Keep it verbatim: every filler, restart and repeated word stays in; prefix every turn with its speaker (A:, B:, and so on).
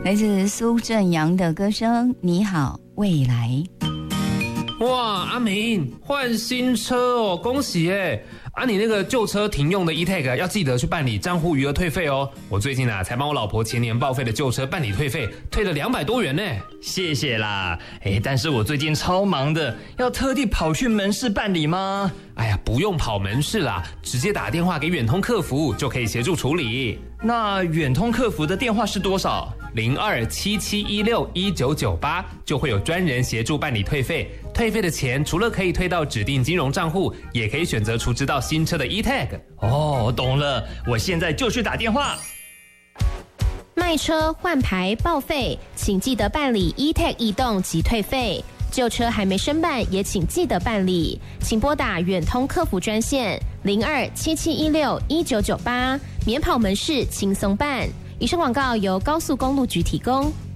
A: 来自苏正阳的歌声《你好未来》。
B: 哇，阿明换新车哦，恭喜耶！啊，你那个旧车停用的 E-Tag 要记得去办理账户余额退费哦。我最近啊才帮我老婆前年报废的旧车办理退费，退了两百多元呢。
C: 谢谢啦，哎，但是我最近超忙的，要特地跑去门市办理吗？
B: 哎呀，不用跑门市啦，直接打电话给远通客服就可以协助处理。
C: 那远通客服的电话是多少？
B: 零二七七一六一九九八，就会有专人协助办理退费。退费的钱除了可以退到指定金融账户，也可以选择储值到新车的 E-Tag。
C: 哦，懂了，我现在就去打电话。
D: 卖车换牌报废，请记得办理 E-Tag 移动及退费。旧车还没申办，也请记得办理，请拨打远通客服专线零二七七一六一九九八，免跑门市轻松办。以上广告由高速公路局提供。